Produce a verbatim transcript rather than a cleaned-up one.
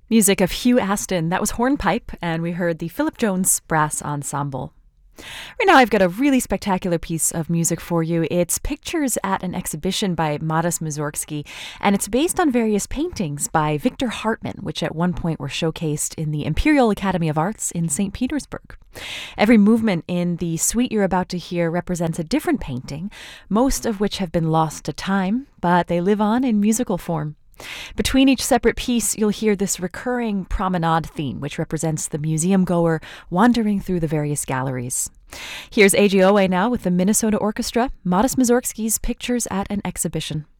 Music of Hugh Aston. That was Hornpipe, and we heard the Philip Jones Brass Ensemble. Right now, I've got a really spectacular piece of music for you. It's pictures at an exhibition by Modest Mussorgsky, and it's based on various paintings by Victor Hartmann, which at one point were showcased in the Imperial Academy of Arts in Saint Petersburg. Every movement in the suite you're about to hear represents a different painting, most of which have been lost to time, but they live on in musical form. Between each separate piece, you'll hear this recurring promenade theme, which represents the museum goer wandering through the various galleries. Here's A J Owe now with the Minnesota Orchestra, Modest Mussorgsky's Pictures at an Exhibition.